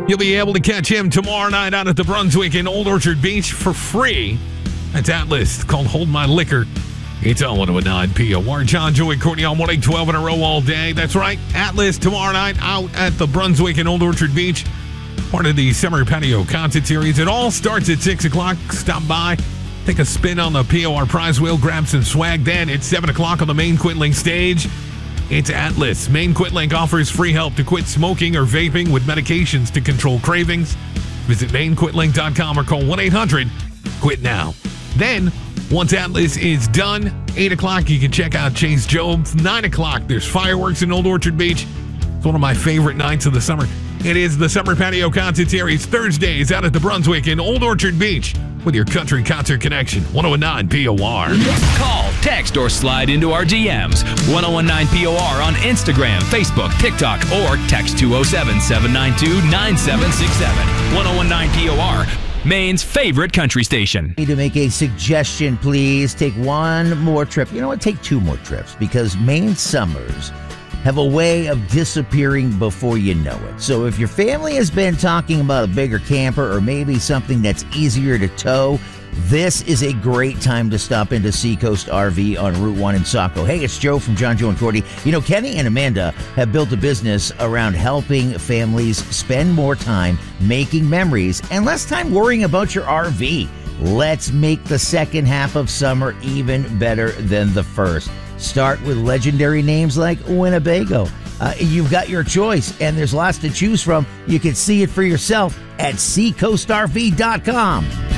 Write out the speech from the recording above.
You'll be able to catch him tomorrow night out at the Brunswick in Old Orchard Beach for free. That's Atlas, called Hold My Liquor. It's on 109 POR. John, Joey, Courtney on 1-8-12 in a row all day. That's right. Atlas tomorrow night out at the Brunswick in Old Orchard Beach. Part of the Summer Patio Concert Series. It all starts at 6 o'clock. Stop by, take a spin on the POR prize wheel, grab some swag. Then at 7 o'clock on the main QuitLink stage, it's Atlas. Main QuitLink offers free help to quit smoking or vaping with medications to control cravings. Visit mainquitlink.com or call 1-800-QUIT NOW. Then, once Atlas is done, 8 o'clock, you can check out Chase Job. 9 o'clock, there's fireworks in Old Orchard Beach. It's one of my favorite nights of the summer. It is the Summer Patio Concert Series, Thursdays out at the Brunswick in Old Orchard Beach with your country concert connection, 1019 POR. Call, text, or slide into our DMs. 1019 POR on Instagram, Facebook, TikTok, or text 207-792-9767. 1019 POR. Maine's favorite country station. Need to make a suggestion, please. Take one more trip. You know what? Take two more trips, because Maine summers have a way of disappearing before you know it. So if your family has been talking about a bigger camper or maybe something that's easier to tow, this is a great time to stop into Seacoast RV on Route 1 in Saco. Hey, it's Joe from John, Joe, and Cordy. You know, Kenny and Amanda have built a business around helping families spend more time making memories and less time worrying about your RV. Let's make the second half of summer even better than the first. Start with legendary names like Winnebago. You've got your choice, and there's lots to choose from. You can see it for yourself at SeacoastRV.com.